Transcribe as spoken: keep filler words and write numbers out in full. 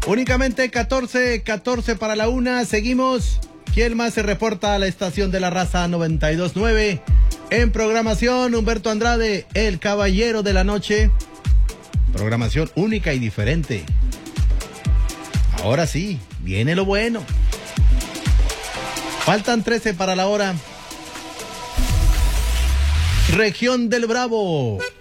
Únicamente catorce, catorce para la una. Seguimos. ¿Quién más se reporta a la estación de la raza noventa y dos punto nueve? En programación, Humberto Andrade, el caballero de la noche. Programación única y diferente. Ahora sí, viene lo bueno. Faltan trece para la hora. Región del Bravo.